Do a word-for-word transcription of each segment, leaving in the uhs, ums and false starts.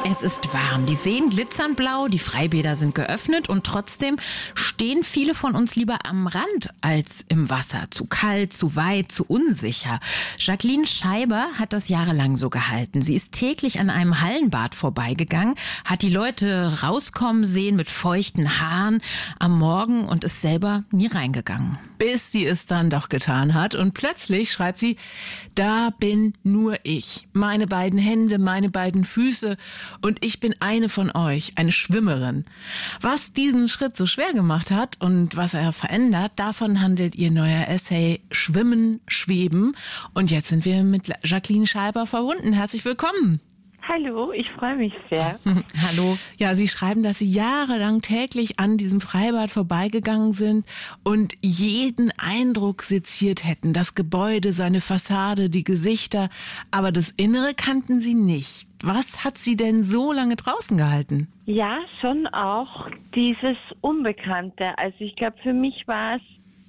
Es ist warm, die Seen glitzern blau, die Freibäder sind geöffnet und trotzdem stehen viele von uns lieber am Rand als im Wasser. Zu kalt, zu weit, zu unsicher. Jacqueline Scheiber hat das jahrelang so gehalten. Sie ist täglich an einem Hallenbad vorbeigegangen, hat die Leute rauskommen sehen mit feuchten Haaren am Morgen und ist selber nie reingegangen. Bis sie es dann doch getan hat und plötzlich schreibt sie, da bin nur ich, meine beiden Hände, meine beiden Füße und ich bin eine von euch, eine Schwimmerin. Was diesen Schritt so schwer gemacht hat und was er verändert, davon handelt ihr neuer Essay Schwimmen, Schweben. Und jetzt sind wir mit Jacqueline Scheiber verbunden. Herzlich willkommen. Hallo, ich freue mich sehr. Hallo. Ja, Sie schreiben, dass Sie jahrelang täglich an diesem Freibad vorbeigegangen sind und jeden Eindruck seziert hätten. Das Gebäude, seine Fassade, die Gesichter, aber das Innere kannten Sie nicht. Was hat Sie denn so lange draußen gehalten? Ja, schon auch dieses Unbekannte. Also ich glaube, für mich war es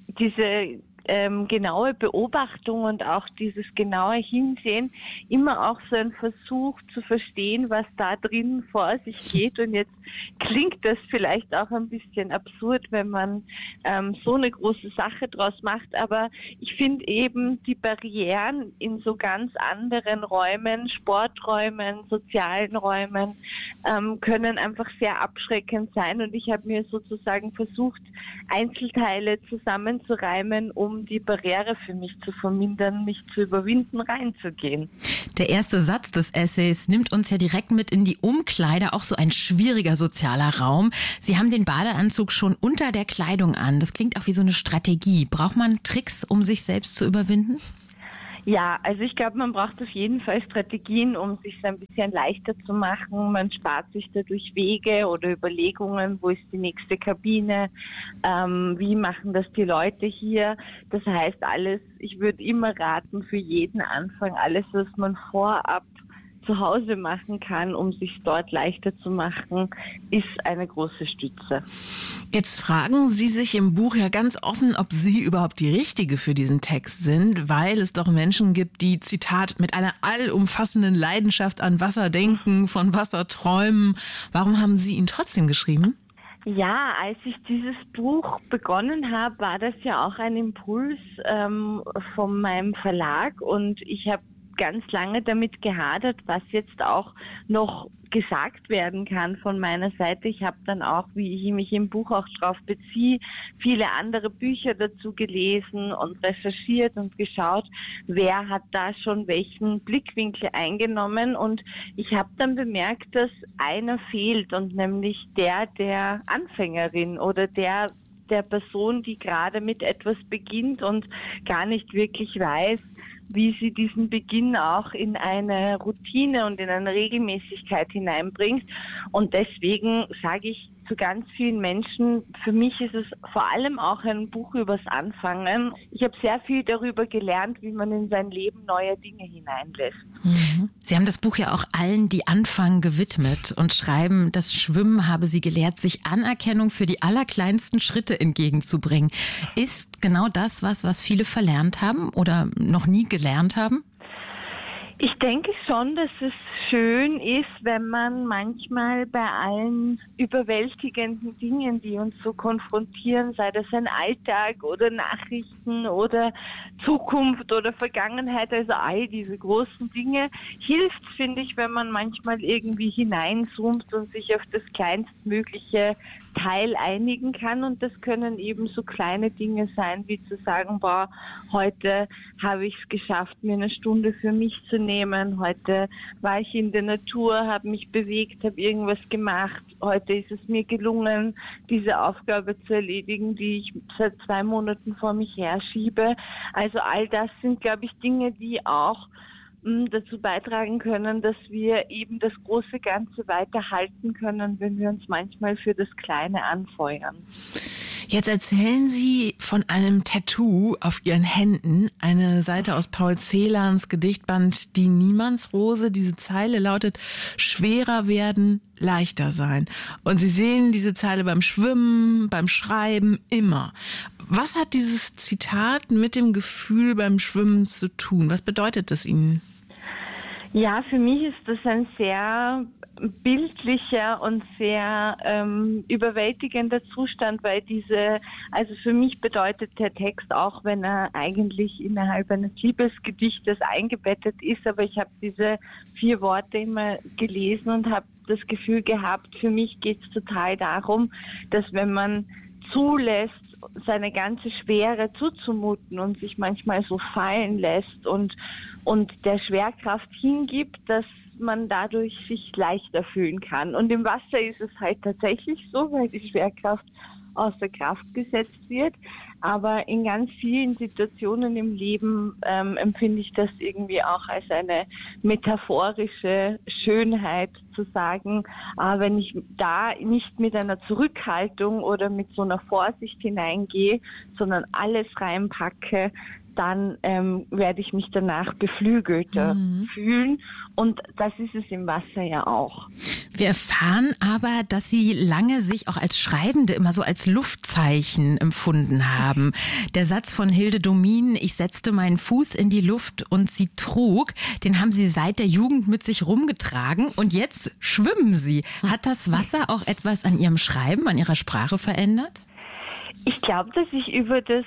diese Ähm, genaue Beobachtung und auch dieses genaue Hinsehen, immer auch so ein Versuch zu verstehen, was da drin vor sich geht. Und jetzt klingt das vielleicht auch ein bisschen absurd, wenn man ähm, so eine große Sache draus macht. Aber ich finde eben die Barrieren in so ganz anderen Räumen, Sporträumen, sozialen Räumen, ähm, können einfach sehr abschreckend sein. Und ich habe mir sozusagen versucht, Einzelteile zusammenzureimen, um die Barriere für mich zu vermindern, mich zu überwinden, reinzugehen. Der erste Satz des Essays nimmt uns ja direkt mit in die Umkleide, auch so ein schwieriger sozialer Raum. Sie haben den Badeanzug schon unter der Kleidung an. Das klingt auch wie so eine Strategie. Braucht man Tricks, um sich selbst zu überwinden? Ja, also ich glaube, man braucht auf jeden Fall Strategien, um es sich ein bisschen leichter zu machen. Man spart sich dadurch Wege oder Überlegungen, wo ist die nächste Kabine, ähm, wie machen das die Leute hier. Das heißt alles, ich würde immer raten, für jeden Anfang, alles, was man vorab zu Hause machen kann, um sich dort leichter zu machen, ist eine große Stütze. Jetzt fragen Sie sich im Buch ja ganz offen, ob Sie überhaupt die Richtige für diesen Text sind, weil es doch Menschen gibt, die, Zitat, mit einer allumfassenden Leidenschaft an Wasser denken, von Wasser träumen. Warum haben Sie ihn trotzdem geschrieben? Ja, als ich dieses Buch begonnen habe, war das ja auch ein Impuls ähm, von meinem Verlag und ich habe ganz lange damit gehadert, was jetzt auch noch gesagt werden kann von meiner Seite. Ich habe dann auch, wie ich mich im Buch auch drauf beziehe, viele andere Bücher dazu gelesen und recherchiert und geschaut, wer hat da schon welchen Blickwinkel eingenommen. Und ich habe dann bemerkt, dass einer fehlt und nämlich der der Anfängerin oder der der Person, die gerade mit etwas beginnt und gar nicht wirklich weiß, wie sie diesen Beginn auch in eine Routine und in eine Regelmäßigkeit hineinbringt. Und deswegen sage ich zu ganz vielen Menschen, für mich ist es vor allem auch ein Buch übers Anfangen. Ich habe sehr viel darüber gelernt, wie man in sein Leben neue Dinge hineinlässt. Mhm. Sie haben das Buch ja auch allen, die anfangen, gewidmet und schreiben, das Schwimmen habe Sie gelehrt, sich Anerkennung für die allerkleinsten Schritte entgegenzubringen. Ist genau das was, was viele verlernt haben oder noch nie gelernt haben? Ich denke schon, dass es schön ist, wenn man manchmal bei allen überwältigenden Dingen, die uns so konfrontieren, sei das ein Alltag oder Nachrichten oder Zukunft oder Vergangenheit, also all diese großen Dinge, hilft, finde ich, wenn man manchmal irgendwie hineinzoomt und sich auf das kleinstmögliche Teil einigen kann. Und das können eben so kleine Dinge sein, wie zu sagen, boah, heute habe ich es geschafft, mir eine Stunde für mich zu nehmen. Heute war ich in der Natur, habe mich bewegt, habe irgendwas gemacht. Heute ist es mir gelungen, diese Aufgabe zu erledigen, die ich seit zwei Monaten vor mich herschiebe. Also all das sind, glaube ich, Dinge, die auch dazu beitragen können, dass wir eben das große Ganze weiterhalten können, wenn wir uns manchmal für das Kleine anfeuern. Jetzt erzählen Sie von einem Tattoo auf Ihren Händen, eine Seite aus Paul Celans Gedichtband Die Niemandsrose. Diese Zeile lautet: schwerer werden, leichter sein. Und Sie sehen diese Zeile beim Schwimmen, beim Schreiben, immer. Was hat dieses Zitat mit dem Gefühl beim Schwimmen zu tun? Was bedeutet das Ihnen? Ja, für mich ist das ein sehr bildlicher und sehr ähm, überwältigender Zustand, weil diese, also für mich bedeutet der Text auch, wenn er eigentlich innerhalb eines Liebesgedichtes eingebettet ist, aber ich habe diese vier Worte immer gelesen und habe das Gefühl gehabt, für mich geht es total darum, dass wenn man zulässt, seine ganze Schwere zuzumuten und sich manchmal so fallen lässt und, und der Schwerkraft hingibt, dass man dadurch sich leichter fühlen kann. Und im Wasser ist es halt tatsächlich so, weil die Schwerkraft außer Kraft gesetzt wird. Aber in ganz vielen Situationen im Leben ähm, empfinde ich das irgendwie auch als eine metaphorische Schönheit zu sagen, äh, wenn ich da nicht mit einer Zurückhaltung oder mit so einer Vorsicht hineingehe, sondern alles reinpacke, dann ähm, werde ich mich danach beflügelter mhm. fühlen. Und das ist es im Wasser ja auch. Wir erfahren aber, dass Sie lange sich auch als Schreibende immer so als Luftzeichen empfunden haben. Der Satz von Hilde Domin, ich setzte meinen Fuß in die Luft und sie trug, den haben Sie seit der Jugend mit sich rumgetragen und jetzt schwimmen Sie. Hat das Wasser auch etwas an Ihrem Schreiben, an Ihrer Sprache verändert? Ich glaube, dass ich über das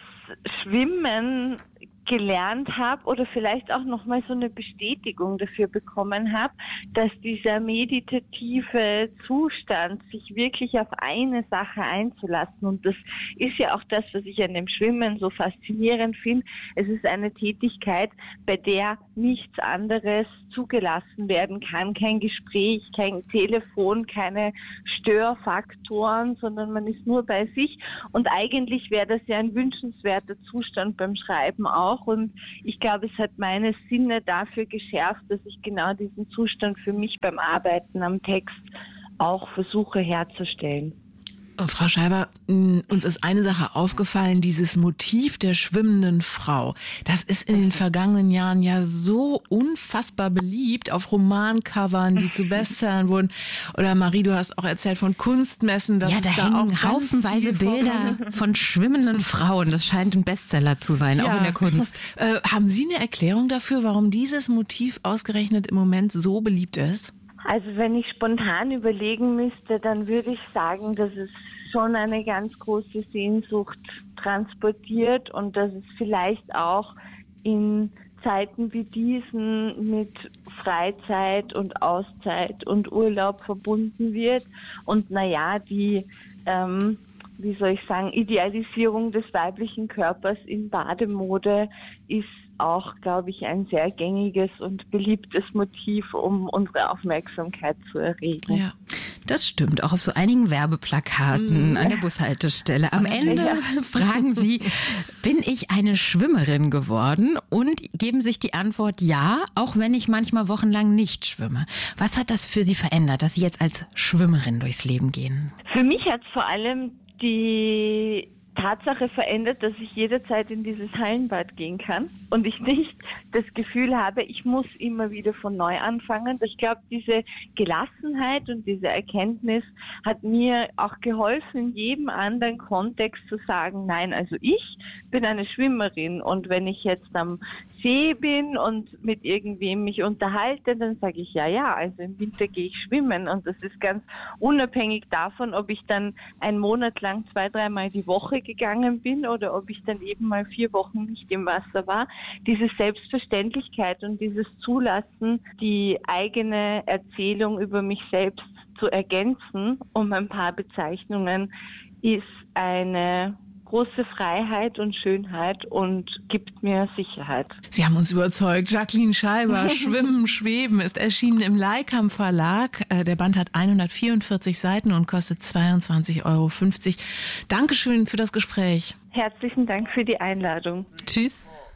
Schwimmen gelernt habe oder vielleicht auch nochmal so eine Bestätigung dafür bekommen habe, dass dieser meditative Zustand, sich wirklich auf eine Sache einzulassen, und das ist ja auch das, was ich an dem Schwimmen so faszinierend finde, es ist eine Tätigkeit, bei der nichts anderes zugelassen werden kann, kein Gespräch, kein Telefon, keine Störfaktoren, sondern man ist nur bei sich und eigentlich wäre das ja ein wünschenswerter Zustand beim Schreiben auch und ich glaube, es hat meine Sinne dafür geschärft, dass ich genau diesen Zustand für mich beim Arbeiten am Text auch versuche herzustellen. Frau Scheiber, uns ist eine Sache aufgefallen, dieses Motiv der schwimmenden Frau. Das ist in den vergangenen Jahren ja so unfassbar beliebt auf Romancovern, die zu Bestsellern wurden. Oder Marie, du hast auch erzählt von Kunstmessen. Dass ja, da es hängen da auch haufenweise Bilder von schwimmenden Frauen. Das scheint ein Bestseller zu sein, ja. Auch in der Kunst. Äh, haben Sie eine Erklärung dafür, warum dieses Motiv ausgerechnet im Moment so beliebt ist? Also wenn ich spontan überlegen müsste, dann würde ich sagen, dass es schon eine ganz große Sehnsucht transportiert und dass es vielleicht auch in Zeiten wie diesen mit Freizeit und Auszeit und Urlaub verbunden wird. Und naja, die, ähm, wie soll ich sagen, Idealisierung des weiblichen Körpers in Bademode ist auch, glaube ich, ein sehr gängiges und beliebtes Motiv, um unsere Aufmerksamkeit zu erregen. Ja, das stimmt. Auch auf so einigen Werbeplakaten mm. an der Bushaltestelle. Am Ende ja. fragen Sie, bin ich eine Schwimmerin geworden? Und geben sich die Antwort ja, auch wenn ich manchmal wochenlang nicht schwimme. Was hat das für Sie verändert, dass Sie jetzt als Schwimmerin durchs Leben gehen? Für mich hat es vor allem die Tatsache verändert, dass ich jederzeit in dieses Hallenbad gehen kann und ich nicht das Gefühl habe, ich muss immer wieder von neu anfangen. Ich glaube, diese Gelassenheit und diese Erkenntnis hat mir auch geholfen, in jedem anderen Kontext zu sagen, nein, also ich bin eine Schwimmerin und wenn ich jetzt am See bin und mit irgendwem mich unterhalte, dann sage ich ja, ja, also im Winter gehe ich schwimmen und das ist ganz unabhängig davon, ob ich dann einen Monat lang zwei, dreimal die Woche gegangen bin oder ob ich dann eben mal vier Wochen nicht im Wasser war. Diese Selbstverständlichkeit und dieses Zulassen, die eigene Erzählung über mich selbst zu ergänzen um ein paar Bezeichnungen, ist eine große Freiheit und Schönheit und gibt mir Sicherheit. Sie haben uns überzeugt. Jacqueline Scheiber, Schwimmen, Schweben ist erschienen im Leikam Verlag. Der Band hat hundertvierundvierzig Seiten und kostet zweiundzwanzig Euro fünfzig. Dankeschön für das Gespräch. Herzlichen Dank für die Einladung. Tschüss.